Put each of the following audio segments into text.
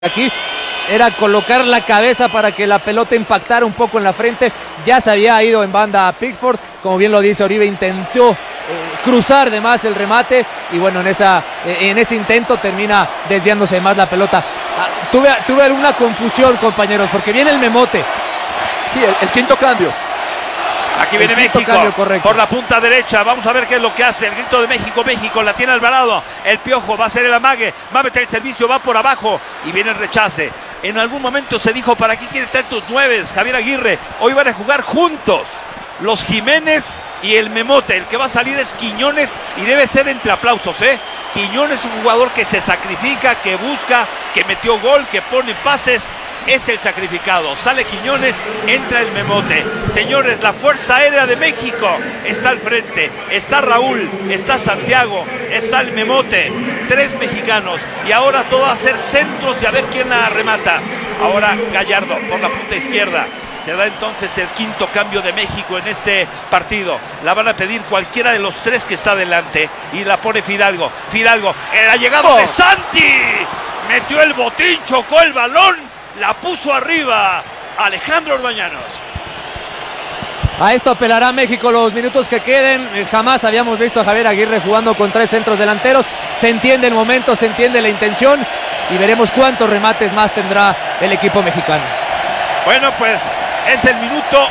Aquí era colocar la cabeza para que la pelota impactara un poco en la frente. Ya se había ido en banda a Pickford, como bien lo dice Oribe, intentó cruzar de más el remate y bueno, en ese intento termina desviándose más la pelota. Tuve alguna confusión, compañeros, porque viene el memote. Sí, el quinto cambio. Aquí viene México por la punta derecha. Vamos a ver qué es lo que hace. El grito de México. México la tiene Alvarado. El Piojo va a hacer el amague. Va a meter el servicio. Va por abajo. Y viene el rechace. En algún momento se dijo: ¿para qué quiere tantos nueves, Javier Aguirre? Hoy van a jugar juntos los Jiménez y el Memote. El que va a salir es Quiñones y debe ser entre aplausos, ¿eh? Quiñones es un jugador que se sacrifica, que busca, que metió gol, que pone pases. Es el sacrificado. Sale Quiñones, entra el Memote. Señores, la Fuerza Aérea de México está al frente. Está Raúl, está Santiago, está el Memote. 3 mexicanos. Y ahora todo va a ser centros y a ver quién la remata. Ahora Gallardo por la punta izquierda. Se da entonces el quinto cambio de México en este partido. La van a pedir cualquiera de los 3 que está adelante. Y la pone Fidalgo. Fidalgo, en la llegada de Santi. Metió el botín, chocó el balón. La puso arriba Alejandro Orbañanos. A esto apelará México los minutos que queden. Jamás habíamos visto a Javier Aguirre jugando con 3 centros delanteros. Se entiende el momento, se entiende la intención y veremos cuántos remates más tendrá el equipo mexicano. Bueno, pues es el minuto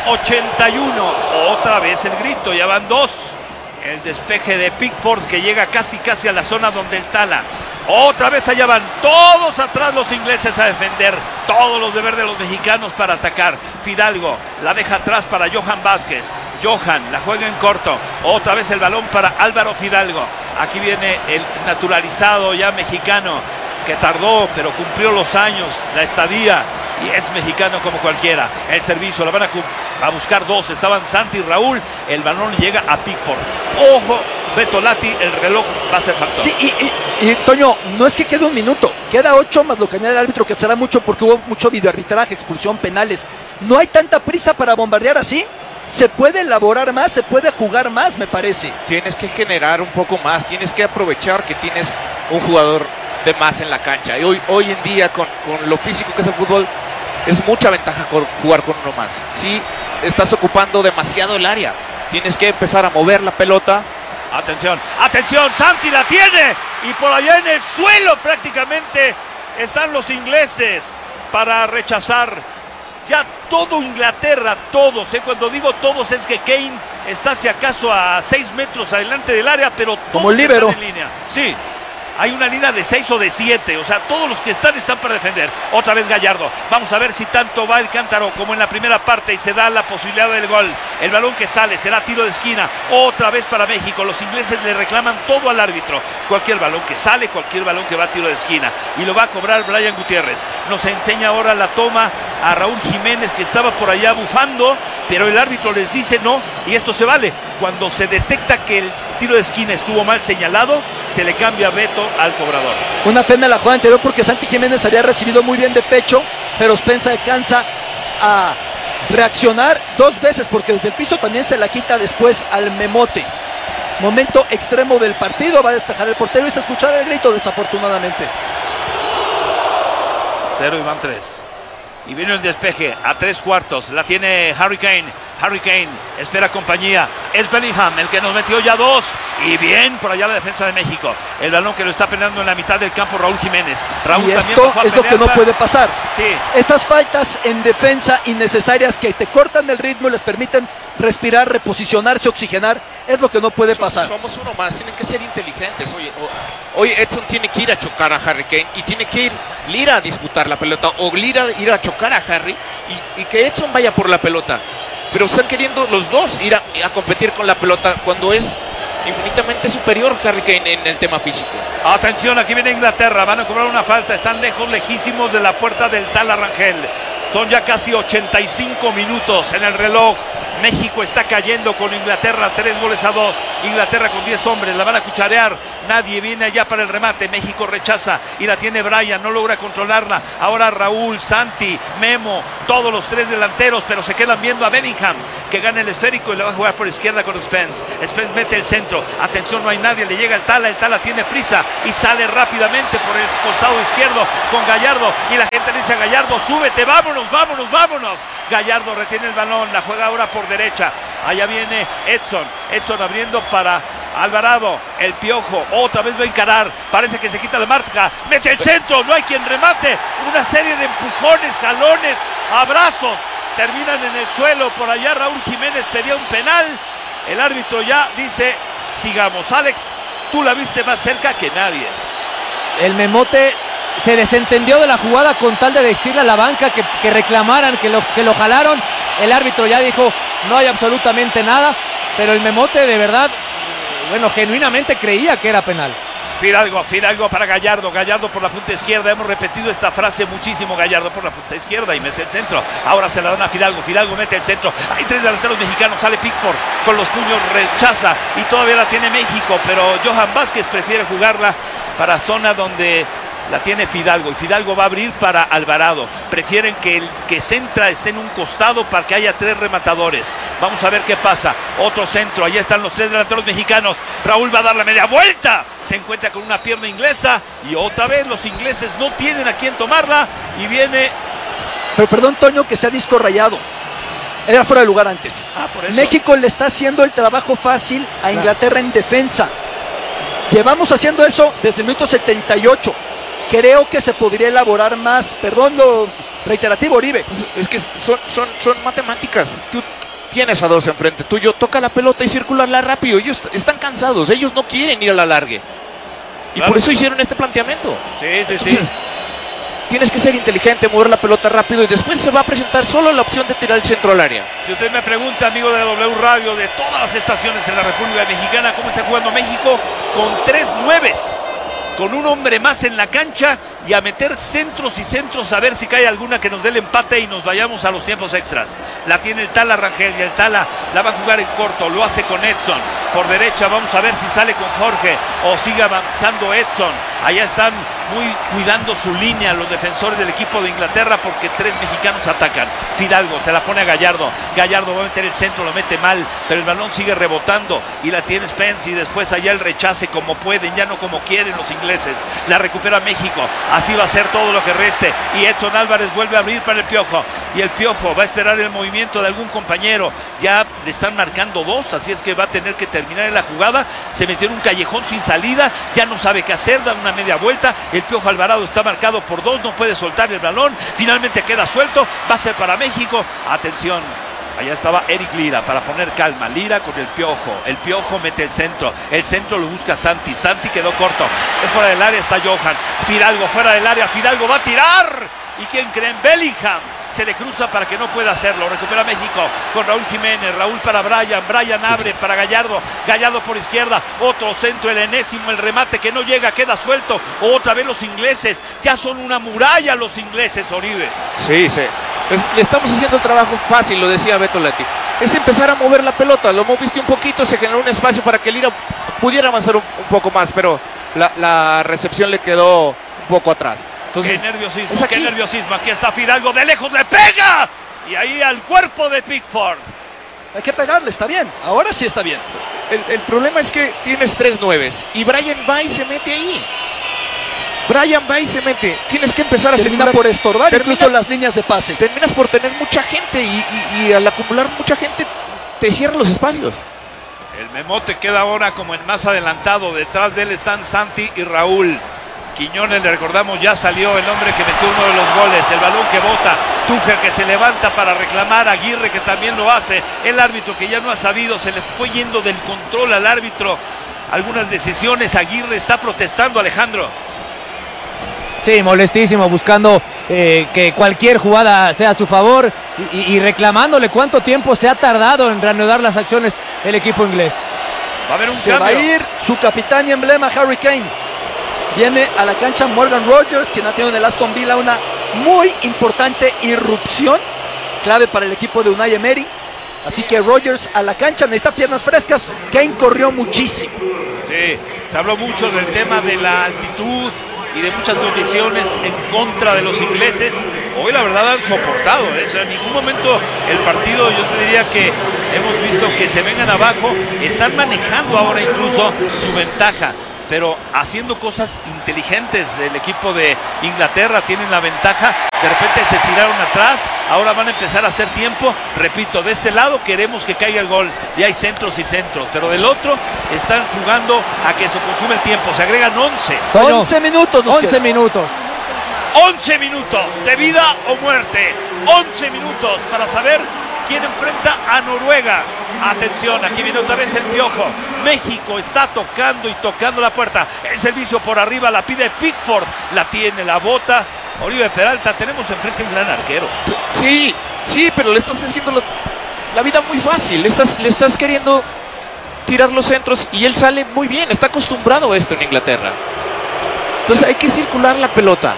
81. Otra vez el grito, ya van 2. El despeje de Pickford que llega casi a la zona donde el Tala. Otra vez allá van todos atrás los ingleses a defender. Todos los de verde los mexicanos para atacar. Fidalgo la deja atrás para Johan Vázquez. Johan la juega en corto. Otra vez el balón para Álvaro Fidalgo. Aquí viene el naturalizado ya mexicano que tardó pero cumplió los años, la estadía. Y es mexicano como cualquiera. El servicio, la van a buscar 2. Estaban Santi y Raúl. El balón llega a Pickford. Ojo, Beto Lati, el reloj va a ser factor. Sí, y Toño, no es que quede un minuto. Queda 8 más lo que añade el árbitro, que será mucho porque hubo mucho videoarbitraje, expulsión, penales. No hay tanta prisa para bombardear así. Se puede elaborar más, se puede jugar más, me parece. Tienes que generar un poco más. Tienes que aprovechar que tienes un jugador de más en la cancha. Y hoy en día, con lo físico que es el fútbol, es mucha ventaja jugar con uno más. Si estás ocupando demasiado el área, tienes que empezar a mover la pelota. Atención, atención, Santi la tiene y por allá en el suelo prácticamente están los ingleses para rechazar. Ya todo Inglaterra, todos, cuando digo todos es que Kane está si acaso a 6 metros adelante del área, pero todos como el líbero están en línea. Sí. Hay una línea de 6 o de 7, o sea, todos los que están para defender. Otra vez Gallardo. Vamos a ver si tanto va el cántaro como en la primera parte y se da la posibilidad del gol. El balón que sale será tiro de esquina. Otra vez para México. Los ingleses le reclaman todo al árbitro. Cualquier balón que sale, cualquier balón que va a tiro de esquina. Y lo va a cobrar Brian Gutiérrez. Nos enseña ahora la toma a Raúl Jiménez, que estaba por allá bufando, pero el árbitro les dice no, y esto se vale. Cuando se detecta que el tiro de esquina estuvo mal señalado, se le cambia veto al cobrador. Una pena la jugada anterior porque Santi Jiménez había recibido muy bien de pecho, pero Spencer alcanza a reaccionar 2 veces porque desde el piso también se la quita después al Memote. Momento extremo del partido, va a despejar el portero y se escuchará el grito desafortunadamente. 0 y van 3. Y viene el despeje a 3/4. La tiene Harry Kane. Harry Kane espera compañía. Es Bellingham el que nos metió ya 2. Y bien por allá la defensa de México. El balón que lo está peleando en la mitad del campo Raúl Jiménez. Raúl y también esto es lo que no puede pasar. Sí. Estas faltas en defensa innecesarias que te cortan el ritmo y les permiten respirar, reposicionarse, oxigenar, es lo que no puede pasar. Somos uno más, tienen que ser inteligentes. Hoy Edson tiene que ir a chocar a Harry Kane y tiene que ir Lira a disputar la pelota o Lira ir a chocar a Harry y que Edson vaya por la pelota. Pero están queriendo los dos ir a competir con la pelota cuando es infinitamente superior Harry Kane en el tema físico. Atención, aquí viene Inglaterra, van a cobrar una falta, están lejísimos de la puerta del Tala Rangel. Son ya casi 85 minutos en el reloj. México está cayendo con Inglaterra 3-2. Inglaterra con 10 hombres, la van a cucharear. Nadie viene allá para el remate. México rechaza y la tiene Brian, no logra controlarla. Ahora Raúl, Santi, Memo, todos los 3 delanteros, pero se quedan viendo a Bellingham, que gana el esférico y le va a jugar por izquierda con Spence. Spence mete el centro. Atención, no hay nadie, le llega el Tala tiene prisa y sale rápidamente por el costado izquierdo con Gallardo. Y la gente le dice a Gallardo, súbete, vámonos. Gallardo retiene el balón, la juega ahora por derecha. Allá viene Edson abriendo para Alvarado, el Piojo, otra vez va a encarar, parece que se quita la marca, mete el centro, no hay quien remate, una serie de empujones, jalones, abrazos, terminan en el suelo. Por allá Raúl Jiménez pedía un penal, el árbitro ya dice, sigamos. Alex, tú la viste más cerca que nadie. El Memote se desentendió de la jugada con tal de decirle a la banca que reclamaran, que lo jalaron. El árbitro ya dijo, no hay absolutamente nada, pero el Memote de verdad, genuinamente creía que era penal. Fidalgo para Gallardo por la punta izquierda, hemos repetido esta frase muchísimo. Gallardo por la punta izquierda y mete el centro, ahora se la dan a Fidalgo mete el centro, hay 3 delanteros mexicanos, sale Pickford con los puños, rechaza y todavía la tiene México, pero Johan Vázquez prefiere jugarla para zona donde la tiene Fidalgo, y Fidalgo va a abrir para Alvarado. Prefieren que el que centra esté en un costado para que haya 3 rematadores. Vamos a ver qué pasa. Otro centro, allá están los 3 delanteros mexicanos. Raúl va a dar la media vuelta, se encuentra con una pierna inglesa y otra vez los ingleses no tienen a quién tomarla y viene... Pero perdón, Toño, que sea disco rayado. Era fuera de lugar antes. Por eso. México le está haciendo el trabajo fácil a Inglaterra en defensa. Llevamos haciendo eso desde el minuto 78. Creo que se podría elaborar más. Perdón lo reiterativo, Oribe. Es que son matemáticas. Tú tienes a 2 enfrente tuyo, toca la pelota y circularla rápido. Ellos están cansados, ellos no quieren ir a la largue. Y por eso hicieron este planteamiento. Sí. Entonces, tienes que ser inteligente, mover la pelota rápido y después se va a presentar solo la opción de tirar el centro al área. Si usted me pregunta, amigo de W Radio, de todas las estaciones en la República Mexicana, ¿cómo está jugando México? Con 3 9s. Con un hombre más en la cancha y a meter centros y centros a ver si cae alguna que nos dé el empate y nos vayamos a los tiempos extras. La tiene el Tala Rangel y el Tala la va a jugar en corto, lo hace con Edson. Por derecha vamos a ver si sale con Jorge o sigue avanzando Edson. Allá están muy cuidando su línea los defensores del equipo de Inglaterra porque 3 mexicanos atacan. Fidalgo se la pone a Gallardo va a meter el centro, lo mete mal, pero el balón sigue rebotando y la tiene Spence y después allá el rechace como pueden, ya no como quieren los ingleses. La recupera México, así va a ser todo lo que reste y Edson Álvarez vuelve a abrir para el Piojo y el Piojo va a esperar el movimiento de algún compañero. Ya le están marcando 2, así es que va a tener que terminar en la jugada. Se metió en un callejón sin salida, ya no sabe qué hacer, da una media vuelta. El Piojo Alvarado está marcado por 2, no puede soltar el balón, finalmente queda suelto, va a ser para México. Atención, allá estaba Eric Lira para poner calma. Lira con el Piojo mete el centro lo busca Santi quedó corto, fuera del área está Johan. Fidalgo fuera del área, Fidalgo va a tirar y ¿quién creen? Bellingham se le cruza para que no pueda hacerlo. Recupera México con Raúl Jiménez, Raúl para Brian abre para Gallardo por izquierda, otro centro, el enésimo, el remate que no llega, queda suelto. Otra vez los ingleses, ya son una muralla los ingleses, Oribe. Sí. Le estamos haciendo el trabajo fácil, lo decía Beto Lati. Es empezar a mover la pelota, lo moviste un poquito, se generó un espacio para que Lira pudiera avanzar un poco más, pero la recepción le quedó un poco atrás. Entonces, qué nerviosismo, aquí está Fidalgo, de lejos le pega y ahí al cuerpo de Pickford. Hay que pegarle, está bien, ahora sí está bien. El problema es que tienes 3 9s y Brian Bay se mete ahí. Tienes que empezar a terminar por estorbar incluso las líneas de pase. Terminas por tener mucha gente y al acumular mucha gente te cierran los espacios. El Memote queda ahora como el más adelantado, detrás de él están Santi y Raúl. Quiñones, le recordamos, ya salió el hombre que metió uno de los goles, el balón que bota, Tuchel que se levanta para reclamar, Aguirre que también lo hace, el árbitro que ya no ha sabido, se le fue yendo del control al árbitro, algunas decisiones, Aguirre está protestando, Alejandro. Sí, molestísimo, buscando que cualquier jugada sea a su favor y reclamándole cuánto tiempo se ha tardado en reanudar las acciones el equipo inglés. Va a haber un se cambio. Va a ir su capitán y emblema, Harry Kane. Viene a la cancha Morgan Rogers, quien ha tenido en el Aston Villa una muy importante irrupción, clave para el equipo de Unai Emery. Así que Rogers a la cancha, necesita piernas frescas. Kane corrió muchísimo. Sí, se habló mucho del tema de la altitud y de muchas condiciones en contra de los ingleses. Hoy la verdad han soportado, ¿eh? O sea, en ningún momento el partido, yo te diría que hemos visto que se vengan abajo, están manejando ahora incluso su ventaja, pero haciendo cosas inteligentes. El equipo de Inglaterra tienen la ventaja, de repente se tiraron atrás, ahora van a empezar a hacer tiempo. Repito, de este lado queremos que caiga el gol, y hay centros y centros, pero del otro están jugando a que se consume el tiempo, se agregan 11. 11 minutos. 11 minutos. 11 minutos de vida o muerte, 11 minutos para saber quién enfrenta a Noruega. Atención, aquí viene otra vez el Piojo. México está tocando y tocando la puerta. El servicio por arriba la pide Pickford, la tiene, la bota Oribe Peralta. Tenemos enfrente un gran arquero. Sí, pero le estás haciendo la vida muy fácil. Le estás queriendo tirar los centros y él sale muy bien. Está acostumbrado a esto en Inglaterra. Entonces hay que circular la pelota.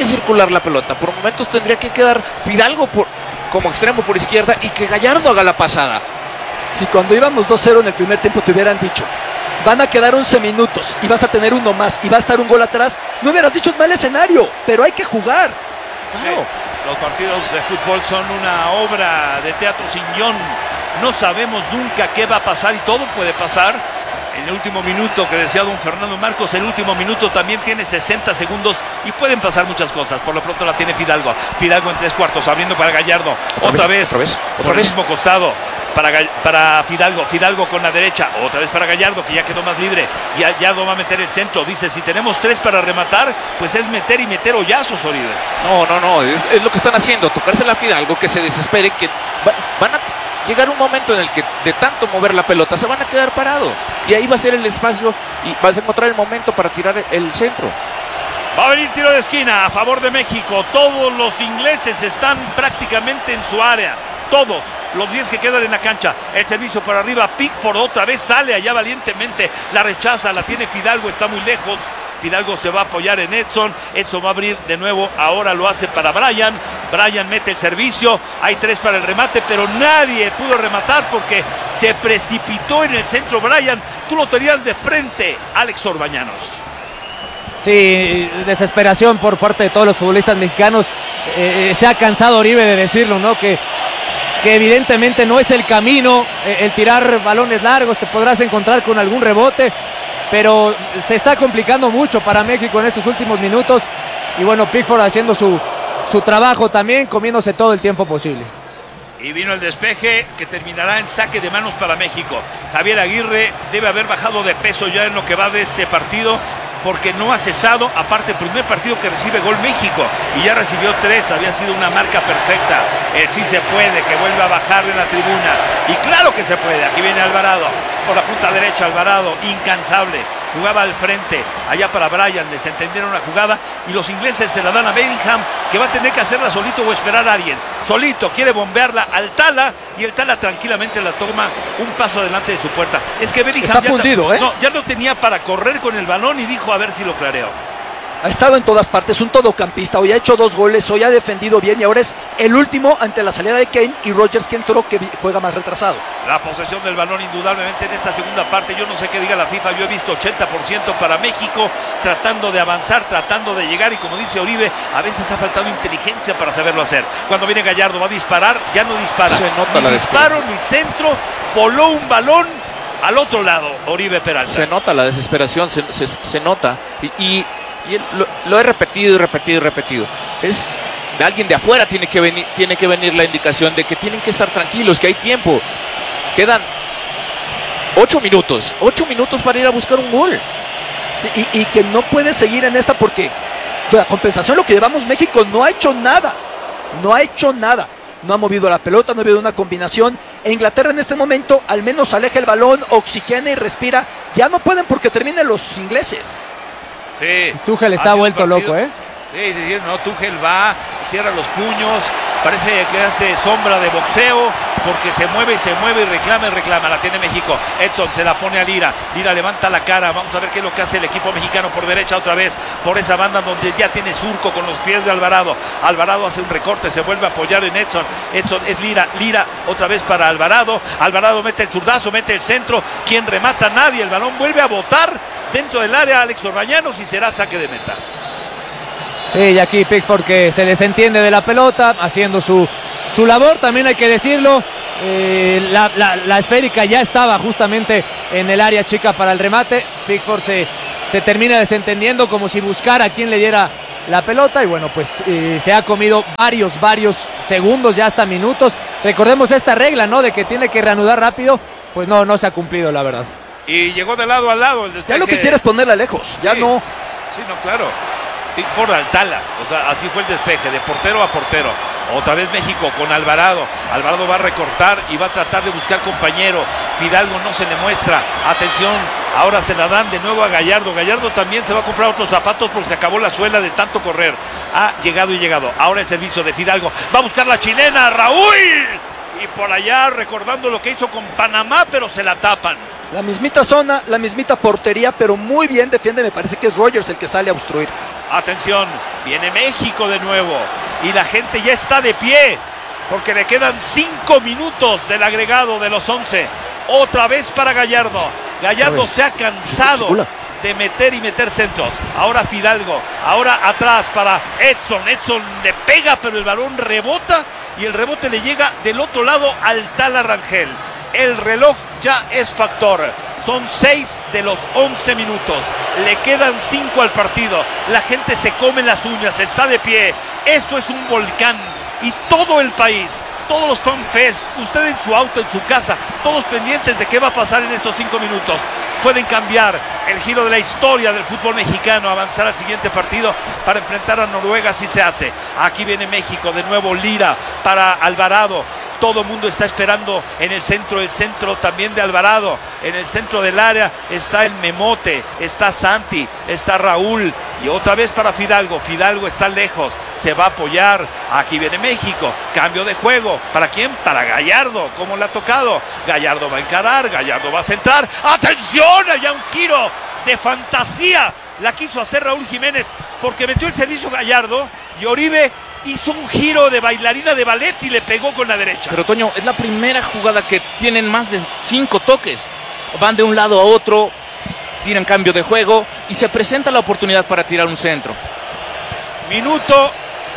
Por momentos tendría que quedar Fidalgo como extremo por izquierda y que Gallardo haga la pasada. Si cuando íbamos 2-0 en el primer tiempo te hubieran dicho, van a quedar 11 minutos y vas a tener uno más y va a estar un gol atrás, no hubieras dicho es mal escenario, pero hay que jugar. Claro. Sí, los partidos de fútbol son una obra de teatro sin guión. No sabemos nunca qué va a pasar y todo puede pasar. En el último minuto que decía don Fernando Marcos, el último minuto también tiene 60 segundos y pueden pasar muchas cosas. Por lo pronto la tiene Fidalgo. Fidalgo en 3/4, abriendo para Gallardo. Otra vez. Por el mismo costado. Para Fidalgo. Fidalgo con la derecha. Otra vez para Gallardo, que ya quedó más libre. Y Gallardo va a meter el centro. Dice, si tenemos 3 para rematar, pues es meter y meter hoyazos, Oribe. No. Es lo que están haciendo. Tocársela a Fidalgo, que se desespere, que van a llegar un momento en el que de tanto mover la pelota se van a quedar parados. Y ahí va a ser el espacio y vas a encontrar el momento para tirar el centro. Va a venir tiro de esquina a favor de México. Todos los ingleses están prácticamente en su área. Todos. Los 10 que quedan en la cancha. El servicio por arriba. Pickford otra vez sale allá valientemente. La rechaza. La tiene Fidalgo. Está muy lejos. Fidalgo se va a apoyar en Edson. Edson va a abrir de nuevo. Ahora lo hace para Brian. Brian mete el servicio. Hay 3 para el remate, pero nadie pudo rematar porque se precipitó en el centro Brian. Tú lo tenías de frente, Alex Orbañanos. Sí, desesperación por parte de todos los futbolistas mexicanos. Se ha cansado Oribe de decirlo, ¿no? Que evidentemente no es el camino el tirar balones largos. Te podrás encontrar con algún rebote, pero se está complicando mucho para México en estos últimos minutos. Y bueno, Pickford haciendo su trabajo también, comiéndose todo el tiempo posible. Y vino el despeje que terminará en saque de manos para México. Javier Aguirre debe haber bajado de peso ya en lo que va de este partido, porque no ha cesado. Aparte, el primer partido que recibe gol México y ya recibió 3, había sido una marca perfecta. El sí se puede, que vuelve a bajar de la tribuna. Y claro que se puede. Aquí viene Alvarado por la punta derecha. Alvarado, incansable, jugaba al frente, allá para Brian. Desentendieron la jugada y los ingleses se la dan a Bellingham, que va a tener que hacerla solito o esperar a alguien. Solito quiere bombearla al Tala y el Tala tranquilamente la toma un paso adelante de su puerta. Es que Bellingham está fundido, ya no tenía para correr con el balón y dijo a ver si lo clareo. Ha estado en todas partes, un todocampista. Hoy ha hecho 2 goles, hoy ha defendido bien y ahora es el último ante la salida de Kane y Rogers, que entró, que juega más retrasado. La posesión del balón indudablemente en esta segunda parte. Yo no sé qué diga la FIFA, yo he visto 80% para México, tratando de avanzar, tratando de llegar, y como dice Oribe, a veces ha faltado inteligencia para saberlo hacer. Cuando viene Gallardo, va a disparar, ya no dispara. Se nota ni disparo, ni centro, voló un balón al otro lado, Oribe Peralta. Se nota la desesperación, se nota. Y lo he repetido y repetido y repetido. Es de alguien de afuera tiene que venir la indicación de que tienen que estar tranquilos, que hay tiempo. Quedan 8 minutos para ir a buscar un gol. Sí, y que no puede seguir en esta, porque la compensación, lo que llevamos, México no ha hecho nada. No ha movido la pelota, no ha habido una combinación. E Inglaterra en este momento al menos aleja el balón, oxigena y respira. Ya no pueden porque terminan los ingleses. Sí, Tuchel está vuelto loco, ¿eh? Sí, no, Tuchel va, cierra los puños, parece que hace sombra de boxeo, porque se mueve y reclama, la tiene México. Edson se la pone a Lira, Lira levanta la cara, vamos a ver qué es lo que hace el equipo mexicano por derecha otra vez, por esa banda donde ya tiene surco con los pies de Alvarado. Alvarado hace un recorte, se vuelve a apoyar en Edson, Edson es Lira, Lira otra vez para Alvarado, Alvarado mete el zurdazo, mete el centro, quien remata nadie, el balón vuelve a botar dentro del área Alex Orbañanos y será saque de meta. Sí, y aquí Pickford que se desentiende de la pelota, haciendo su labor, también hay que decirlo. La esférica ya estaba justamente en el área chica para el remate. Pickford se termina desentendiendo como si buscara a quien le diera la pelota y bueno, pues se ha comido varios segundos, ya hasta minutos. Recordemos esta regla, ¿no? De que tiene que reanudar rápido, pues no se ha cumplido, la verdad. Y llegó de lado a lado el despeje. Ya lo que quiere es ponerla lejos, ya sí, no. Sí, no, claro. Pickford al tala, o sea, así fue el despeje, de portero a portero. Otra vez México con Alvarado. Alvarado va a recortar y va a tratar de buscar compañero. Fidalgo no se le muestra. Atención, ahora se la dan de nuevo a Gallardo. Gallardo también se va a comprar otros zapatos porque se acabó la suela de tanto correr. Ha llegado. Ahora el servicio de Fidalgo. Va a buscar la chilena, Raúl. Y por allá recordando lo que hizo con Panamá, pero se la tapan. La mismita zona, la mismita portería, pero muy bien defiende. Me parece que es Rogers el que sale a obstruir. Atención, viene México de nuevo y la gente ya está de pie porque le quedan 5 minutos del agregado de los 11. Otra vez para Gallardo. Gallardo se ha cansado de meter centros. Ahora Fidalgo, ahora atrás para Edson. Edson le pega, pero el balón rebota y el rebote le llega del otro lado al Tala Rangel. El reloj ya es factor. Son 6 de los 11 minutos. Le quedan 5 al partido. La gente se come las uñas, está de pie. Esto es un volcán. Y todo el país, todos los fanfest, usted en su auto, en su casa, todos pendientes de qué va a pasar en estos 5 minutos. Pueden cambiar el giro de la historia del fútbol mexicano, avanzar al siguiente partido para enfrentar a Noruega si se hace. Aquí viene México, de nuevo Lira para Alvarado. Todo el mundo está esperando en el centro también de Alvarado. En el centro del área está el Memote, está Santi, está Raúl. Y otra vez para Fidalgo. Fidalgo está lejos, se va a apoyar. Aquí viene México, cambio de juego. ¿Para quién? Para Gallardo, como le ha tocado. Gallardo va a encarar, Gallardo va a centrar. ¡Atención! Allá un giro de fantasía. La quiso hacer Raúl Jiménez porque metió el servicio Gallardo y Oribe hizo un giro de bailarina de ballet y le pegó con la derecha. Pero Toño, es la primera jugada que tienen más de 5 toques. Van de un lado a otro, tiran cambio de juego y se presenta la oportunidad para tirar un centro. Minuto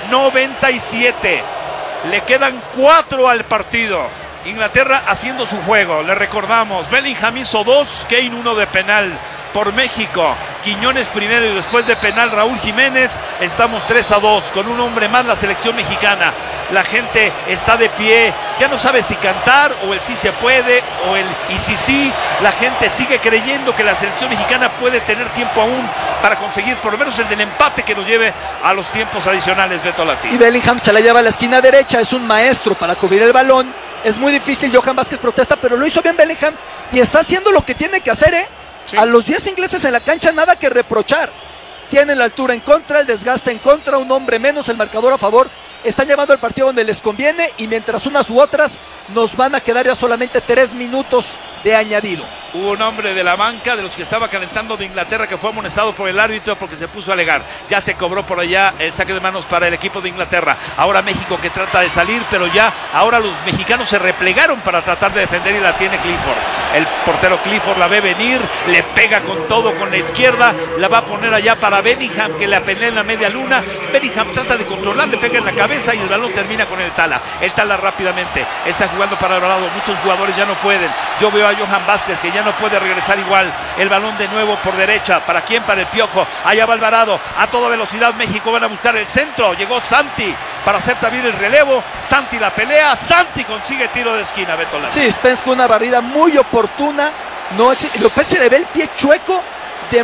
97. Le quedan 4 al partido. Inglaterra haciendo su juego. Le recordamos, Bellingham hizo 2, Kane 1 de penal por México. Quiñones primero y después de penal Raúl Jiménez. Estamos 3-2 con un hombre más la selección mexicana. La gente está de pie, ya no sabe si cantar o el sí se puede o el y sí. La gente sigue creyendo que la selección mexicana puede tener tiempo aún para conseguir por lo menos el del empate que nos lleve a los tiempos adicionales, Beto Lati. Y Bellingham se la lleva a la esquina derecha, es un maestro para cubrir el balón. Es muy difícil, Johan Vázquez protesta, pero lo hizo bien Bellingham y está haciendo lo que tiene que hacer, Sí. A los 10 ingleses en la cancha nada que reprochar. Tienen la altura en contra, el desgaste en contra, un hombre menos, el marcador a favor. Están llevando el partido donde les conviene y mientras unas u otras nos van a quedar ya solamente 3 minutos de añadido. Hubo un hombre de la banca, de los que estaba calentando de Inglaterra, que fue amonestado por el árbitro porque se puso a alegar. Ya se cobró por allá el saque de manos para el equipo de Inglaterra. Ahora México que trata de salir, pero ya ahora los mexicanos se replegaron para tratar de defender y la tiene Clifford. El portero Clifford la ve venir, le pega con todo con la izquierda, la va a poner allá para Bellingham, que la pelea en la media luna. Bellingham trata de controlar, le pega en la cabeza y el balón termina con el Tala. El Tala rápidamente está jugando para Alvarado, muchos jugadores ya no pueden. Yo veo a Johan Vázquez que ya no puede regresar igual. El balón de nuevo por derecha. ¿Para quién? Para el Piojo. Allá va Alvarado. A toda velocidad México van a buscar el centro. Llegó Santi para hacer también el relevo. Santi la pelea. Santi consigue tiro de esquina, Beto Lati. Sí, Spence con una barrida muy oportuna. No, López se le ve el pie chueco de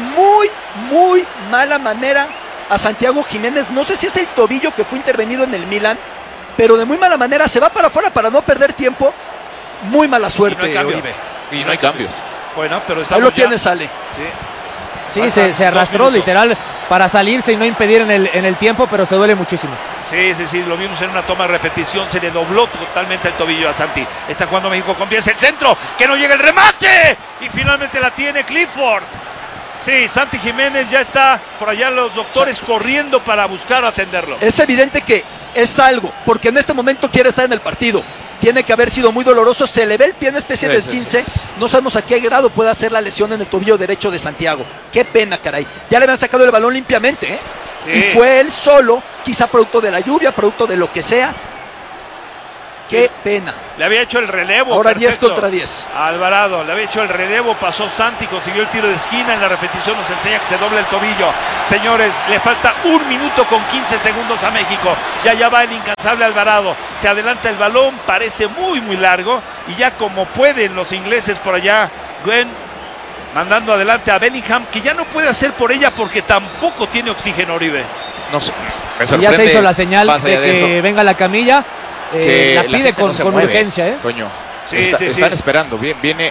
muy mala manera a Santiago Jiménez. No sé si es el tobillo que fue intervenido en el Milan, pero de muy mala manera se va para afuera para no perder tiempo. Muy mala suerte. Y no hay cambio. Y no hay cambios. Bueno, pero ahí lo tiene, sale. Sí, se arrastró literal para salirse y no impedir en el tiempo, pero se duele muchísimo. Sí, lo vimos en una toma de repetición, se le dobló totalmente el tobillo a Santi. Está jugando México con 10, el centro, que no llega el remate, y finalmente la tiene Clifford. Sí, Santi Jiménez ya está por allá, los doctores corriendo para buscar atenderlo. Es evidente que es algo, porque en este momento quiere estar en el partido. Tiene que haber sido muy doloroso, se le ve el pie en especie de esguince, no sabemos a qué grado puede hacer la lesión en el tobillo derecho de Santiago. Qué pena, caray. Ya le habían sacado el balón limpiamente, ¿eh? Sí. Y fue él solo, quizá producto de la lluvia, producto de lo que sea. Qué pena. Le había hecho el relevo. Ahora perfecto. 10 contra 10. Alvarado, le había hecho el relevo, pasó Santi, consiguió el tiro de esquina. En la repetición nos enseña que se dobla el tobillo. Señores, le falta 1 minuto con 15 segundos a México. Ya va el incansable Alvarado. Se adelanta el balón, parece muy largo. Y ya como pueden los ingleses por allá, Gwen mandando adelante a Bellingham, que ya no puede hacer por ella porque tampoco tiene oxígeno, Oribe. No sé, ya se hizo la señal de que venga la camilla. La pide con urgencia, ¿eh? Toño, están esperando. Viene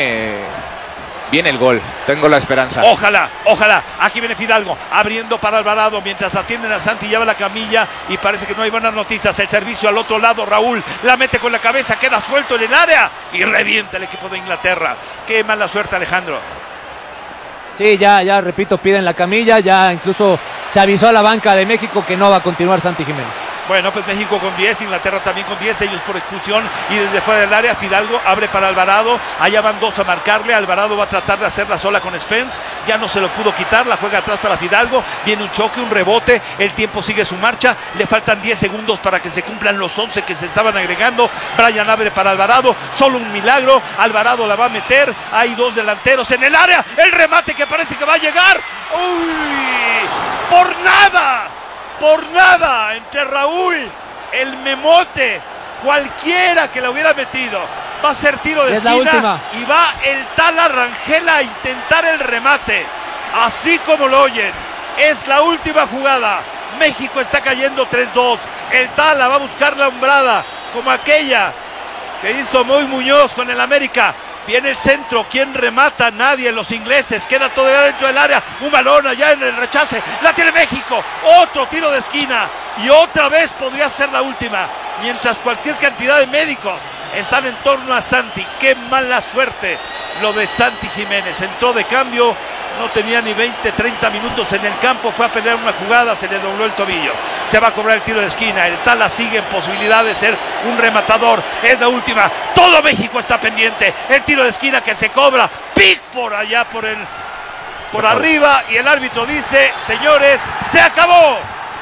el gol. Tengo la esperanza. Ojalá. Aquí viene Fidalgo abriendo para Alvarado mientras atienden a Santi. Lleva la camilla y parece que no hay buenas noticias. El servicio al otro lado. Raúl la mete con la cabeza, queda suelto en el área y revienta el equipo de Inglaterra. Qué mala suerte, Alejandro. Sí, ya repito, piden la camilla. Ya incluso se avisó a la banca de México que no va a continuar Santi Jiménez. Bueno, pues México con 10, Inglaterra también con 10, ellos por expulsión, y desde fuera del área Fidalgo abre para Alvarado, allá van 2 a marcarle. Alvarado va a tratar de hacerla sola con Spence, ya no se lo pudo quitar, la juega atrás para Fidalgo, viene un choque, un rebote, el tiempo sigue su marcha, le faltan 10 segundos para que se cumplan los 11 que se estaban agregando. Brian abre para Alvarado, solo un milagro, Alvarado la va a meter, hay 2 delanteros en el área, el remate que parece que va a llegar, ¡uy! Por nada, entre Raúl, el Memote, cualquiera que la hubiera metido, va a ser tiro de esquina y va el Tala Rangel a intentar el remate, así como lo oyen, es la última jugada, México está cayendo 3-2, el Tala va a buscar la hombrada, como aquella que hizo Moy Muñoz con el América. Viene el centro, ¿quién remata? Nadie, los ingleses, queda todavía dentro del área, un balón allá en el rechace, la tiene México, otro tiro de esquina y otra vez podría ser la última, mientras cualquier cantidad de médicos están en torno a Santi. Qué mala suerte lo de Santi Jiménez, entró de cambio, no tenía ni 20-30 minutos en el campo, fue a pelear una jugada, se le dobló el tobillo, se va a cobrar el tiro de esquina, el Tala sigue en posibilidad de ser un rematador, es la última, todo México está pendiente, el tiro de esquina que se cobra, Pickford allá por arriba, y el árbitro dice, señores, se acabó,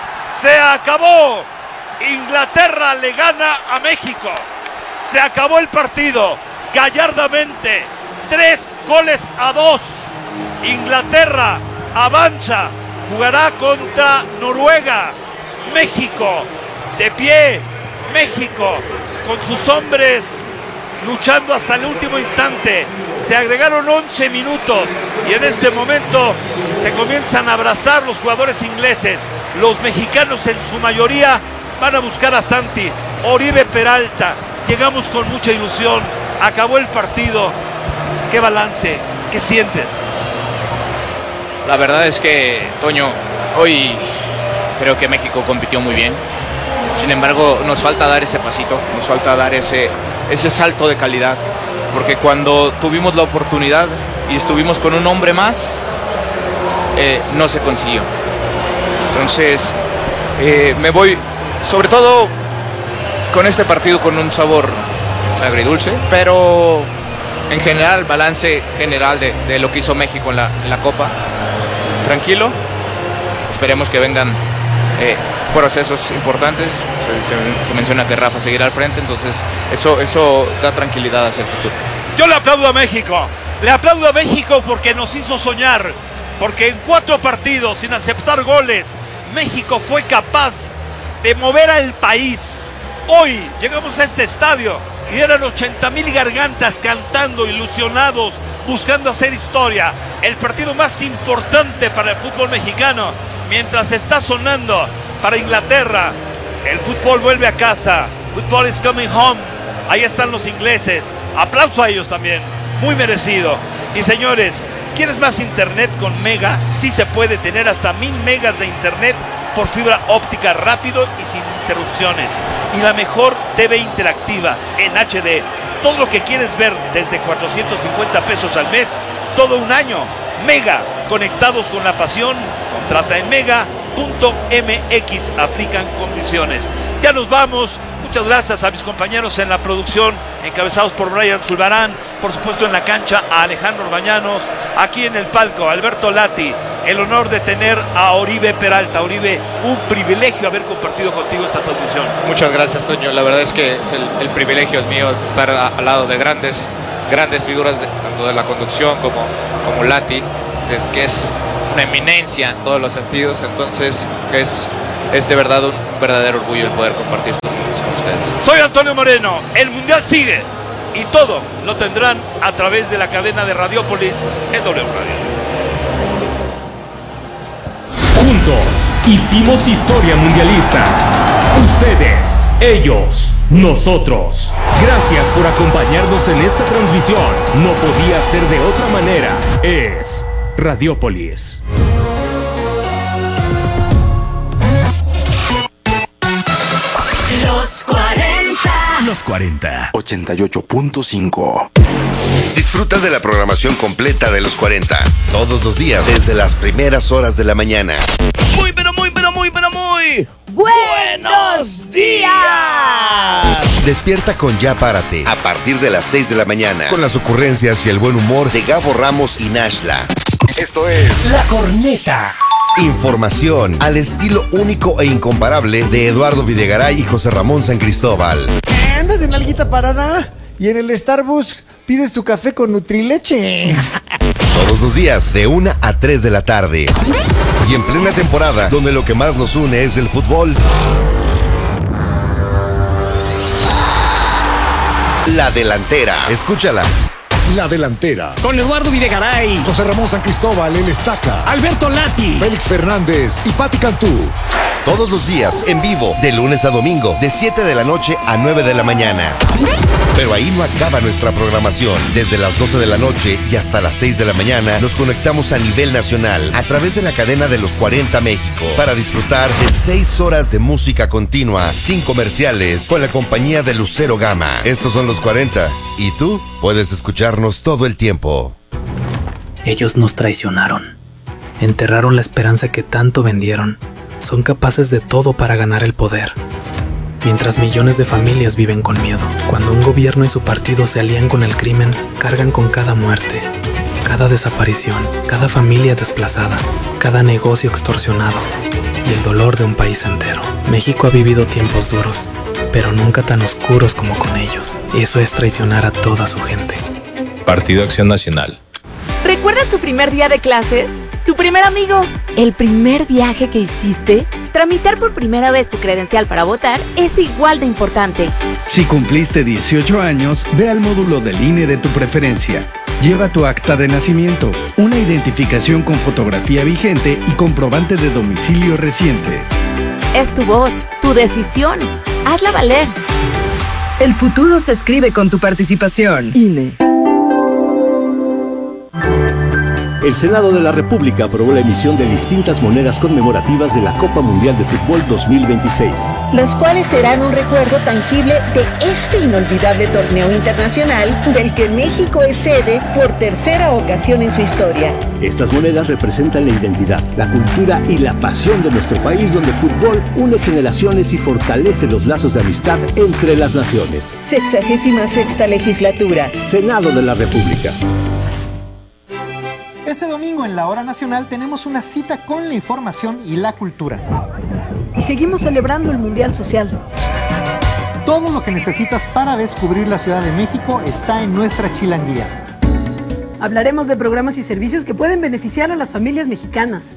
Inglaterra le gana a México, se acabó el partido, gallardamente, 3-2, Inglaterra avanza, jugará contra Noruega. México de pie, México con sus hombres luchando hasta el último instante. Se agregaron 11 minutos y en este momento se comienzan a abrazar los jugadores ingleses. Los mexicanos en su mayoría van a buscar a Santi. Oribe Peralta, llegamos con mucha ilusión, acabó el partido. ¿Qué balance? ¿Qué sientes? La verdad es que, Toño, hoy creo que México compitió muy bien. Sin embargo, nos falta dar ese pasito, nos falta dar ese salto de calidad. Porque cuando tuvimos la oportunidad y estuvimos con un hombre más, no se consiguió. Entonces, me voy, sobre todo con este partido, con un sabor agridulce, pero en general, balance general de lo que hizo México en la Copa. Tranquilo, esperemos que vengan procesos importantes. Se menciona que Rafa seguirá al frente, entonces eso da tranquilidad hacia el futuro. Yo le aplaudo a México porque nos hizo soñar, porque en 4 partidos sin aceptar goles, México fue capaz de mover al país. Hoy llegamos a este estadio y eran 80,000 gargantas cantando, ilusionados, buscando hacer historia. El partido más importante para el fútbol mexicano, mientras está sonando para Inglaterra. El fútbol vuelve a casa. Football is coming home. Ahí están los ingleses. Aplauso a ellos también. Muy merecido. Y señores, ¿quieres más internet con Mega? Sí se puede tener hasta 1000 megas de internet por fibra óptica, rápido y sin interrupciones. Y la mejor TV interactiva en HD. Todo lo que quieres ver desde 450 pesos al mes, todo un año. Mega, conectados con la pasión. Contrata en mega.mx, aplican condiciones. Ya nos vamos. Muchas gracias a mis compañeros en la producción, encabezados por Brian Zulbarán, por supuesto en la cancha a Alejandro Orbañanos, aquí en el palco Alberto Lati. El honor de tener a Oribe Peralta. Oribe, un privilegio haber compartido contigo esta transmisión. Muchas gracias, Toño. La verdad es que el privilegio es mío estar al lado de grandes figuras, tanto de la conducción como Lati, que es una eminencia en todos los sentidos. Entonces es de verdad un verdadero orgullo el poder compartir estos momentos con ustedes. Soy Antonio Moreno. El Mundial sigue y todo lo tendrán a través de la cadena de Radiopolis en W Radio. Juntos hicimos historia mundialista. Ustedes, ellos, nosotros. Gracias por acompañarnos en esta transmisión. No podía ser de otra manera. Es Radiopolis. Los 40. Los 40. 88.5. Disfruta de la programación completa de los 40. Todos los días, desde las primeras horas de la mañana. Muy buenos días. Despierta con Ya Párate a partir de las 6 de la mañana, con las ocurrencias y el buen humor de Gabo Ramos y Nashla. Esto es La Corneta. Información al estilo único e incomparable de Eduardo Videgaray y José Ramón San Cristóbal. ¿Andas en alguita parada? Y en el Starbucks pides tu café con Nutrileche. Todos los días, de 1 a 3 de la tarde. Y en plena temporada, donde lo que más nos une es el fútbol. La Delantera. Escúchala. La Delantera. Con Eduardo Videgaray, José Ramón San Cristóbal, el Estaca. Alberto Lati, Félix Fernández y Pati Cantú. Todos los días, en vivo, de lunes a domingo, de 7 de la noche a 9 de la mañana. Pero ahí no acaba nuestra programación. Desde las 12 de la noche y hasta las 6 de la mañana, nos conectamos a nivel nacional a través de la cadena de los 40 México para disfrutar de 6 horas de música continua, sin comerciales, con la compañía de Lucero Gama. Estos son los 40 y tú puedes escucharnos todo el tiempo. Ellos nos traicionaron, enterraron la esperanza que tanto vendieron. Son capaces de todo para ganar el poder, mientras millones de familias viven con miedo. Cuando un gobierno y su partido se alían con el crimen, cargan con cada muerte, cada desaparición, cada familia desplazada, cada negocio extorsionado y el dolor de un país entero. México ha vivido tiempos duros, pero nunca tan oscuros como con ellos. Eso es traicionar a toda su gente. Partido Acción Nacional. ¿Recuerdas tu primer día de clases? ¿Tu primer amigo? ¿El primer viaje que hiciste? Tramitar por primera vez tu credencial para votar es igual de importante. Si cumpliste 18 años, ve al módulo del INE de tu preferencia. Lleva tu acta de nacimiento, una identificación con fotografía vigente y comprobante de domicilio reciente. Es tu voz, tu decisión. Hazla valer. El futuro se escribe con tu participación. INE. El Senado de la República aprobó la emisión de distintas monedas conmemorativas de la Copa Mundial de Fútbol 2026. Las cuales serán un recuerdo tangible de este inolvidable torneo internacional del que México es sede por tercera ocasión en su historia. Estas monedas representan la identidad, la cultura y la pasión de nuestro país, donde el fútbol une generaciones y fortalece los lazos de amistad entre las naciones. 66ª legislatura. Senado de la República. Este domingo en la Hora Nacional tenemos una cita con la información y la cultura. Y seguimos celebrando el Mundial Social. Todo lo que necesitas para descubrir la Ciudad de México está en nuestra chilanguía. Hablaremos de programas y servicios que pueden beneficiar a las familias mexicanas.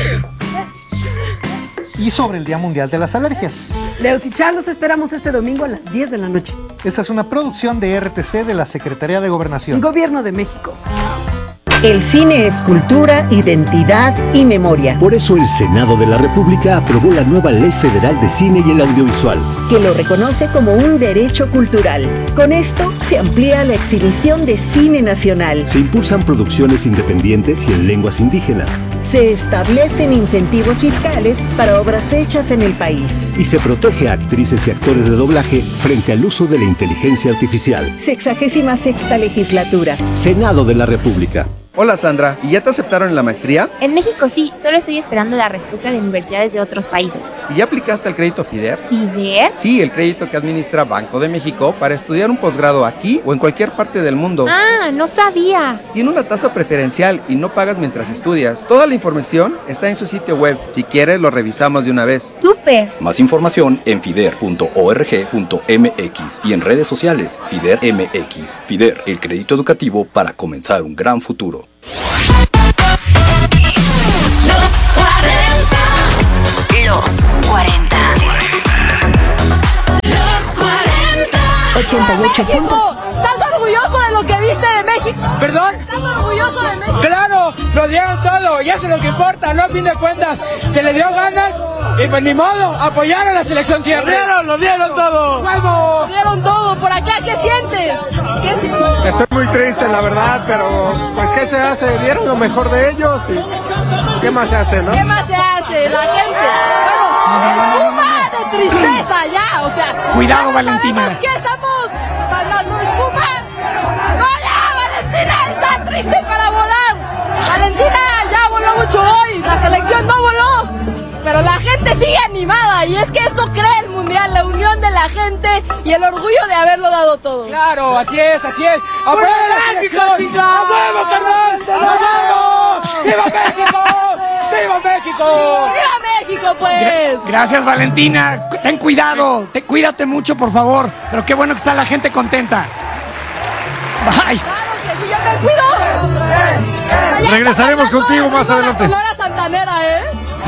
Y sobre el Día Mundial de las Alergias. Leos y Char los esperamos este domingo a las 10 de la noche. Esta es una producción de RTC de la Secretaría de Gobernación. Gobierno de México. El cine es cultura, identidad y memoria. Por eso el Senado de la República aprobó la nueva Ley Federal de Cine y el Audiovisual, que lo reconoce como un derecho cultural. Con esto se amplía la exhibición de cine nacional. Se impulsan producciones independientes y en lenguas indígenas. Se establecen incentivos fiscales para obras hechas en el país. Y se protege a actrices y actores de doblaje frente al uso de la inteligencia artificial. 66ª legislatura. Senado de la República. Hola Sandra, ¿y ya te aceptaron en la maestría? En México sí, solo estoy esperando la respuesta de universidades de otros países. ¿Y ya aplicaste al crédito FIDER? ¿FIDER? Sí, el crédito que administra Banco de México para estudiar un posgrado aquí o en cualquier parte del mundo. Ah, no sabía. Tiene una tasa preferencial y no pagas mientras estudias. Toda la información está en su sitio web. Si quieres, lo revisamos de una vez. ¡Súper! Más información en fider.org.mx y en redes sociales FIDER MX. FIDER, el crédito educativo para comenzar un gran futuro. Los 40. Los 40. 88 puntos. ¿Estás orgulloso de lo que viste de México? ¿Perdón? ¿Estás orgulloso de México? ¡Claro! Lo dieron todo, y eso es lo que importa, ¿no? A fin de cuentas, se le dio ganas y pues ni modo, apoyaron a la selección siempre. Lo dieron todo. ¡Vamos! Lo dieron todo. ¿Por acá qué sientes? ¿Qué sientes? Estoy muy triste, la verdad, pero pues ¿qué se hace? Dieron lo mejor de ellos y ¿qué más se hace, no? ¿Qué más se hace? La gente, bueno, espuma de tristeza ya, o sea. Cuidado, Valentina. ¿Qué estamos hablando? Espuma. ¡No, ya, Valentina! ¡Está triste para volar! Valentina ya voló mucho hoy, la selección no voló. Pero la gente sigue animada y es que esto crea el mundial, la unión de la gente y el orgullo de haberlo dado todo. Claro, así es, así es. ¡A huevo, México! ¡A huevo, carnal! ¡A huevo! ¡Viva México! ¡Viva México! ¡Viva México, pues! Gracias, Valentina. Ten cuidado, cuídate mucho, por favor. Pero qué bueno que está la gente contenta. Bye. Claro que sí, yo me cuido. Regresaremos contigo más adelante. Sonora Santanera, ¿eh?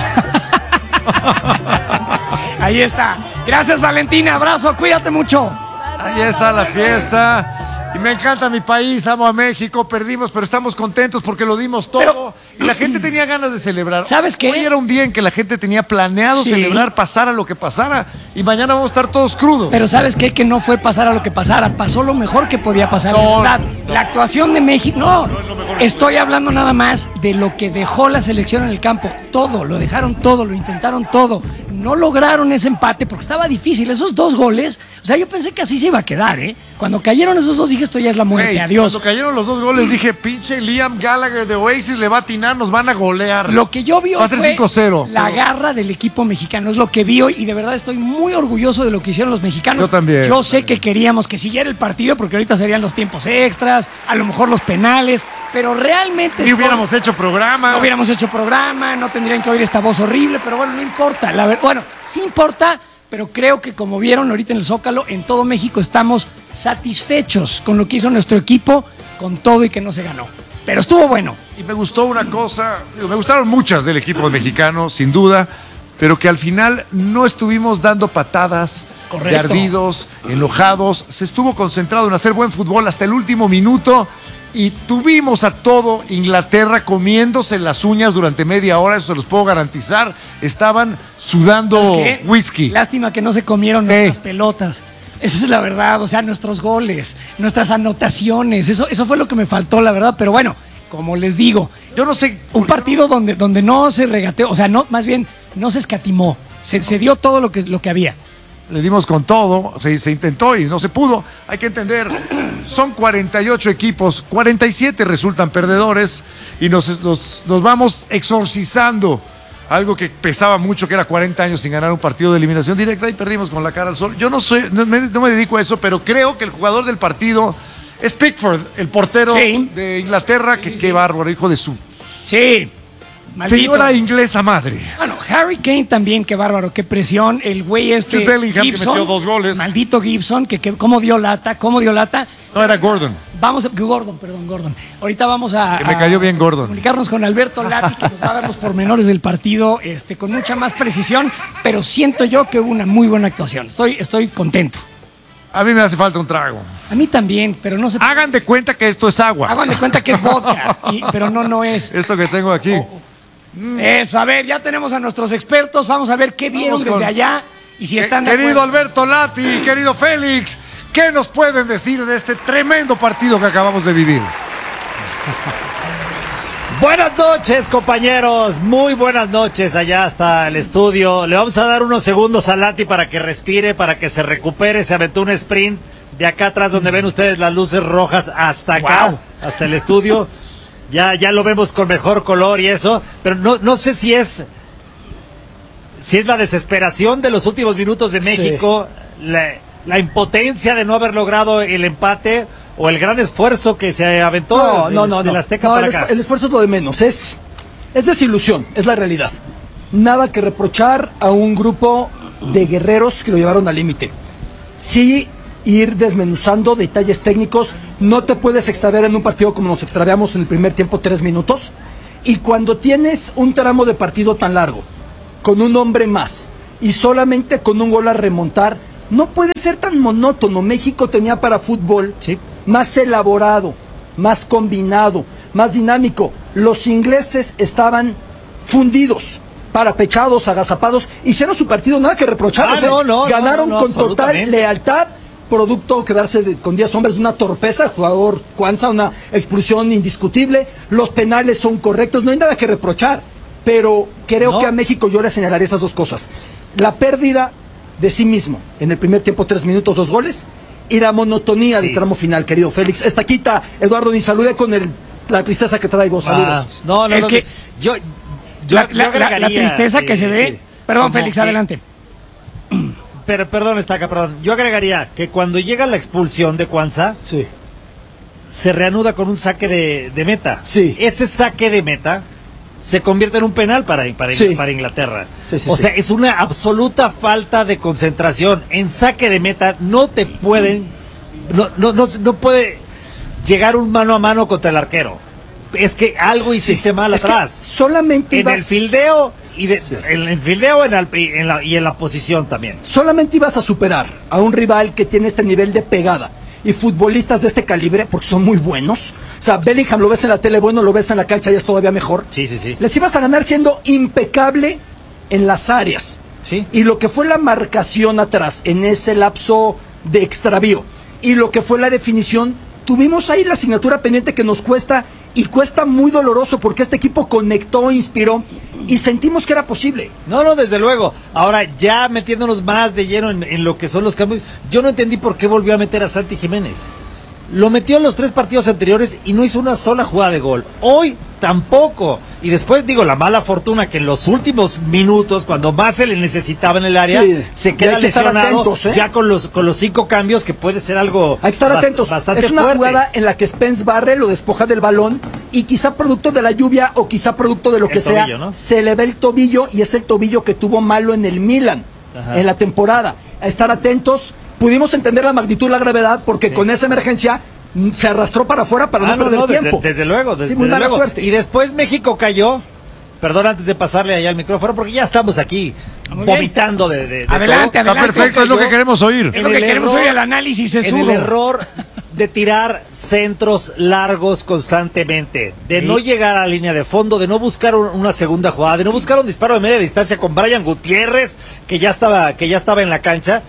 Ahí está. Gracias, Valentina. Abrazo, cuídate mucho. Ahí está la fiesta. Y me encanta mi país, amo a México, perdimos, pero estamos contentos porque lo dimos todo. Y la gente tenía ganas de celebrar. ¿Sabes qué? Hoy era un día en que la gente tenía planeado celebrar, pasara lo que pasara. Y mañana vamos a estar todos crudos. Pero ¿sabes qué? Que no fue pasara lo que pasara. Pasó lo mejor que podía pasar. La actuación de México. No, estoy hablando nada más de lo que dejó la selección en el campo. Todo, lo dejaron todo, lo intentaron todo. No lograron ese empate porque estaba difícil. Esos 2 goles, o sea, yo pensé que así se iba a quedar, ¿eh? Cuando cayeron esos 2 dije, esto ya es la muerte, adiós. Cuando cayeron los 2 goles dije, pinche Liam Gallagher de Oasis le va a atinar, nos van a golear. Lo que yo vi va a ser 5-0. La garra del equipo mexicano, es lo que vi hoy y de verdad estoy muy orgulloso de lo que hicieron los mexicanos. Yo también. Yo sé que queríamos que siguiera el partido porque ahorita serían los tiempos extras, a lo mejor los penales, pero realmente... Y hubiéramos hecho programa. No hubiéramos hecho programa, no tendrían que oír esta voz horrible, pero bueno, no importa. Bueno, sí importa, pero creo que como vieron ahorita en el Zócalo, en todo México estamos satisfechos con lo que hizo nuestro equipo, con todo y que no se ganó. Pero estuvo bueno. Y me gustó una cosa, me gustaron muchas del equipo mexicano, sin duda, pero que al final no estuvimos dando patadas, de ardidos, enojados. Se estuvo concentrado en hacer buen fútbol hasta el último minuto y tuvimos a todo Inglaterra comiéndose las uñas durante media hora, eso se los puedo garantizar. Estaban sudando whisky. Lástima que no se comieron nuestras pelotas. Esa es la verdad, o sea, nuestros goles, nuestras anotaciones, eso fue lo que me faltó, la verdad, pero bueno, como les digo, yo no sé, un partido donde no se regateó, o sea, no, más bien no se escatimó, se dio todo lo que había. Le dimos con todo, se intentó y no se pudo. Hay que entender, son 48 equipos, 47 resultan perdedores y nos vamos exorcizando. Algo que pesaba mucho, que era 40 años sin ganar un partido de eliminación directa y perdimos con la cara al sol. Yo no me dedico a eso, pero creo que el jugador del partido es Pickford, el portero de Inglaterra, que qué bárbaro, hijo de su... Sí. Maldito. Señora inglesa madre. Bueno, Harry Kane también, qué bárbaro, qué presión. El güey Jude Bellingham, Gibson, que metió 2 goles. Maldito Gibson, que cómo dio lata. No, era Gordon. Gordon. Ahorita vamos a... Que me cayó bien Gordon. Comunicarnos con Alberto Lati, que nos va a dar los pormenores del partido con mucha más precisión, pero siento yo que hubo una muy buena actuación. Estoy contento. A mí me hace falta un trago. A mí también, pero no se... Hagan de cuenta que esto es agua. Hagan de cuenta que es vodka, pero no es. Esto que tengo aquí. Eso, a ver, ya tenemos a nuestros expertos, vamos a ver qué vieron desde allá y si están de acuerdo. Querido Alberto Lati, querido Félix, ¿qué nos pueden decir de este tremendo partido que acabamos de vivir? Buenas noches, compañeros. Muy buenas noches allá hasta el estudio. Le vamos a dar unos segundos a Lati para que respire, para que se recupere. Se aventó un sprint de acá atrás donde ven ustedes las luces rojas hasta acá, hasta el estudio. Ya lo vemos con mejor color y eso, pero no sé si es la desesperación de los últimos minutos de México, la impotencia de no haber logrado el empate, o el gran esfuerzo que se aventó del Azteca para acá. El esfuerzo es lo de menos, es desilusión, es la realidad. Nada que reprochar a un grupo de guerreros que lo llevaron al límite. Sí, ir desmenuzando detalles técnicos, no te puedes extraviar en un partido como nos extraviamos en el primer tiempo, 3 minutos, y cuando tienes un tramo de partido tan largo, con un hombre más, y solamente con un gol a remontar, no puede ser tan monótono. México tenía para fútbol más elaborado, más combinado, más dinámico. Los ingleses estaban fundidos, parapechados, agazapados, hicieron su partido, nada que reprochar. Ganaron con total lealtad, producto quedarse con 10 hombres, una torpeza, el jugador Cuanza, una expulsión indiscutible. Los penales son correctos, no hay nada que reprochar, pero creo que a México yo le señalaría esas dos cosas: la pérdida de sí mismo en el primer tiempo, 3 minutos, 2 goles, y la monotonía del tramo final, querido Félix. Esta quita, Eduardo, ni saludé con la tristeza que traigo. Saludos. Es que yo la tristeza que se ve. Perdón, Félix, adelante. Pero perdón, Estaca, perdón. Yo agregaría que cuando llega la expulsión de Cuanza, se reanuda con un saque de meta. Ese saque de meta se convierte en un penal para Inglaterra. O sea, es una absoluta falta de concentración. En saque de meta no te pueden, no puede llegar un mano a mano contra el arquero. Es que algo hiciste mal atrás. Solamente en el fildeo y en el fildeo y en la posición también. Solamente ibas a superar a un rival que tiene este nivel de pegada y futbolistas de este calibre, porque son muy buenos. O sea, Bellingham lo ves en la tele bueno, lo ves en la cancha y es todavía mejor. Les ibas a ganar siendo impecable en las áreas. Y lo que fue la marcación atrás, en ese lapso de extravío, y lo que fue la definición, tuvimos ahí la asignatura pendiente que nos cuesta, y cuesta muy doloroso, porque este equipo conectó, inspiró, y sentimos que era posible. No, desde luego. Ahora, ya metiéndonos más de lleno en lo que son los cambios, yo no entendí por qué volvió a meter a Santi Jiménez. Lo metió en los 3 partidos anteriores y no hizo una sola jugada de gol. Hoy tampoco. Y después, la mala fortuna que en los últimos minutos, cuando más se le necesitaba en el área, se queda lesionado, atentos, ya con los 5 cambios, que puede ser algo hay que estar atentos. Bastante es una fuerte. Jugada en la que Spence barre, lo despoja del balón, y quizá producto de la lluvia o quizá producto de lo que sea, se le ve el tobillo, y es el tobillo que tuvo malo en el Milan en la temporada. A estar atentos. Pudimos entender la magnitud, la gravedad, porque con esa emergencia se arrastró para afuera para no perder tiempo. Desde luego, muy mala suerte. Y después México cayó. Perdón, antes de pasarle allá el micrófono, porque ya estamos aquí vomitando de adelante, todo. Está perfecto, es lo que queremos oír. Es lo que queremos oír, el análisis sesudo. En el error de tirar centros largos constantemente, de no llegar a la línea de fondo, de no buscar una segunda jugada, de no buscar un disparo de media distancia con Brian Gutiérrez, que ya estaba en la cancha,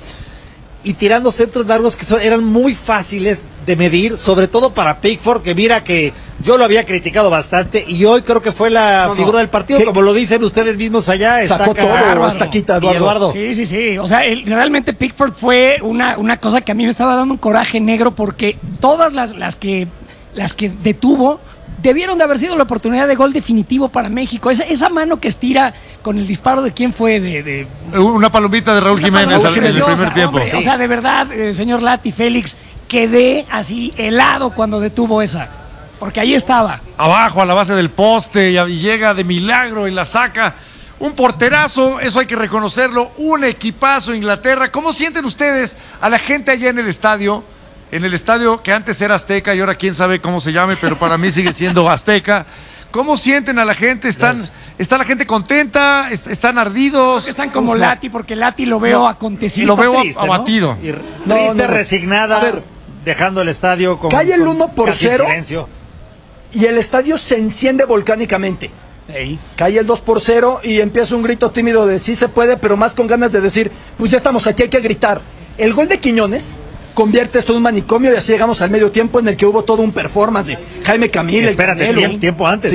y tirando centros largos que eran muy fáciles de medir, sobre todo para Pickford, que mira que yo lo había criticado bastante, y hoy creo que fue la figura del partido, como lo dicen ustedes mismos allá. Sacó todo, hasta quita Eduardo. Sí. O sea, realmente Pickford fue una cosa que a mí me estaba dando un coraje negro, porque todas las que detuvo debieron de haber sido la oportunidad de gol definitivo para México. Esa mano que estira con el disparo de quién fue, una palomita de Raúl Jiménez en el primer tiempo. Hombre, o sea, de verdad, señor Lati, Félix, quedé así helado cuando detuvo esa, porque ahí estaba. Abajo, a la base del poste, y llega de milagro y la saca. Un porterazo, eso hay que reconocerlo, un equipazo Inglaterra. ¿Cómo sienten ustedes a la gente allá en el estadio? En el estadio que antes era Azteca y ahora quién sabe cómo se llame, pero para mí sigue siendo Azteca. ¿Cómo sienten a la gente? ¿Está la gente contenta? ¿Están ardidos? Creo que están como Lati, porque Lati lo veo acontecido. Lo veo abatido. Triste, resignada, dejando el estadio con cae el 1-0 silencio. Y el estadio se enciende volcánicamente. Cae el 2-0 y empieza un grito tímido de sí se puede, pero más con ganas de decir, pues ya estamos aquí, hay que gritar. El gol de Quiñones convierte esto en un manicomio, y así llegamos al medio tiempo, en el que hubo todo un performance de Jaime Camil. Espérate, tiempo antes,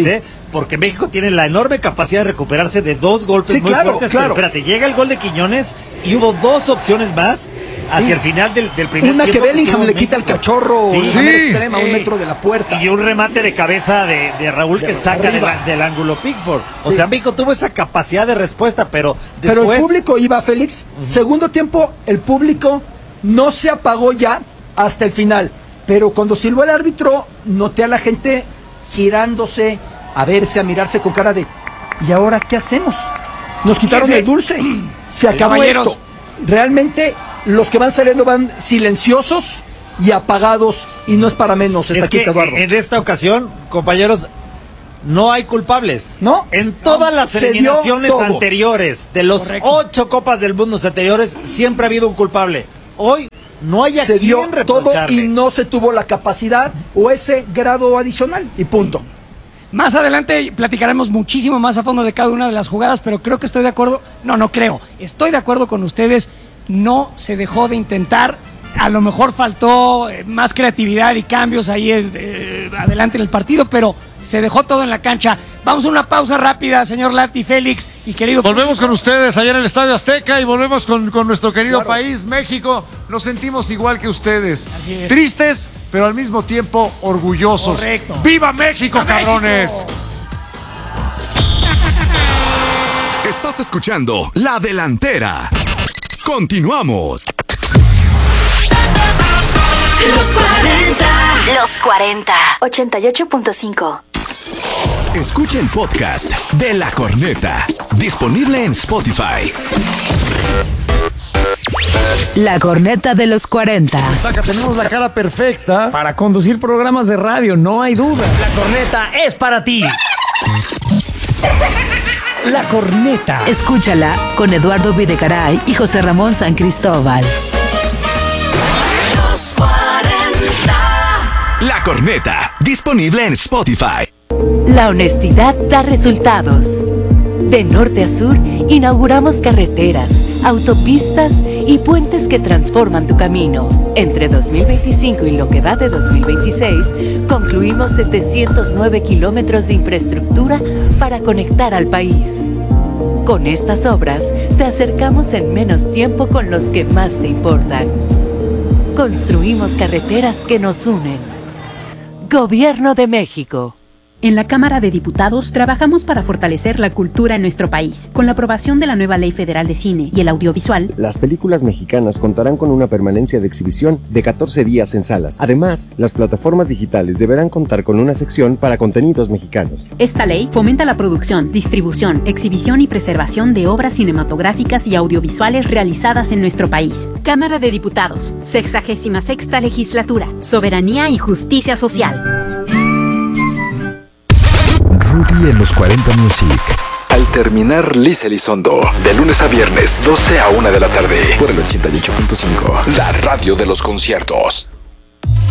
porque México tiene la enorme capacidad de recuperarse de 2 golpes muy fuertes. Pero espérate, llega el gol de Quiñones y hubo 2 opciones más hacia el final del primer una tiempo. Una que Bellingham le quita el cachorro de manera extrema a 1 metro de la puerta. Y un remate de cabeza de Raúl que saca del ángulo Pickford. O sea, México tuvo esa capacidad de respuesta, pero después... Pero el público iba, Félix. Segundo tiempo, el público no se apagó ya hasta el final. Pero cuando silbó el árbitro, noté a la gente girándose, a verse, a mirarse con cara de ¿y ahora qué hacemos? Nos quitaron el dulce, se acabó esto. Realmente los que van saliendo van silenciosos y apagados, y no es para menos. Es que en esta ocasión, compañeros, no hay culpables. ¿No? En todas las eliminaciones anteriores, de los 8 Copas del Mundo anteriores, siempre ha habido un culpable. Hoy no hay a quien reprocharle. Todo y no se tuvo la capacidad o ese grado adicional, y punto. Más adelante platicaremos muchísimo más a fondo de cada una de las jugadas, pero creo que estoy de acuerdo, estoy de acuerdo con ustedes, no se dejó de intentar, a lo mejor faltó más creatividad y cambios ahí adelante en el partido, pero se dejó todo en la cancha. Vamos a una pausa rápida, señor Lati, Félix y querido... Volvemos con ustedes allá en el Estadio Azteca y volvemos con nuestro querido país, México. Nos sentimos igual que ustedes. Tristes, pero al mismo tiempo orgullosos. Correcto. ¡Viva México, cabrones! Estás escuchando La Delantera. Continuamos. Los 40. 88.5. Escucha el podcast de La Corneta, disponible en Spotify. La Corneta de los 40. Tenemos la cara perfecta para conducir programas de radio, no hay duda. La corneta es para ti. La Corneta. Escúchala con Eduardo Videgaray y José Ramón San Cristóbal. Los 40. La Corneta, disponible en Spotify. La honestidad da resultados. De norte a sur, inauguramos carreteras, autopistas y puentes que transforman tu camino. Entre 2025 y lo que va de 2026, concluimos 709 kilómetros de infraestructura para conectar al país. Con estas obras, te acercamos en menos tiempo con los que más te importan. Construimos carreteras que nos unen. Gobierno de México. En la Cámara de Diputados trabajamos para fortalecer la cultura en nuestro país. Con la aprobación de la nueva Ley Federal de Cine y el Audiovisual, las películas mexicanas contarán con una permanencia de exhibición de 14 días en salas. Además, las plataformas digitales deberán contar con una sección para contenidos mexicanos. Esta ley fomenta la producción, distribución, exhibición y preservación de obras cinematográficas y audiovisuales realizadas en nuestro país. Cámara de Diputados, 66ª Legislatura, Soberanía y Justicia Social. Rudy en los 40 Music. Al terminar Liz Elizondo, de lunes a viernes, 12 a 1 de la tarde, por el 88.5, la radio de los conciertos.